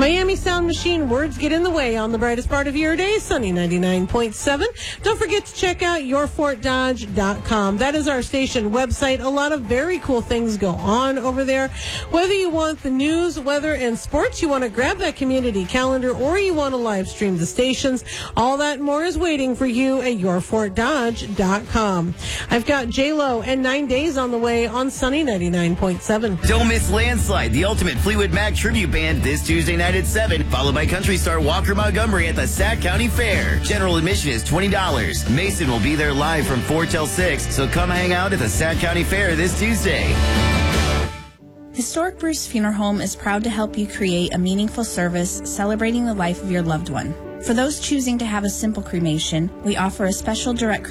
Miami Sound Machine, words get in the way on the brightest part of your day, sunny 99.7. Don't forget to check out yourfortdodge.com. That is our station website. A lot of very cool things go on over there. Whether you want the news, weather, and sports, you want to grab that community calendar, or you want to live stream the stations, all that and more is waiting for you at yourfortdodge.com. I've got J-Lo and 9 Days on the way on sunny 99.7. Don't miss Landslide, the ultimate Fleetwood Mac tribute band, this Tuesday night at 7, followed by country star Walker Montgomery at the Sac County Fair. General admission is $20. Mason will be there live from 4 till 6, so come hang out at the Sac County Fair this Tuesday. Historic Bruce Funeral Home is proud to help you create a meaningful service celebrating the life of your loved one. For those choosing to have a simple cremation, we offer a special direct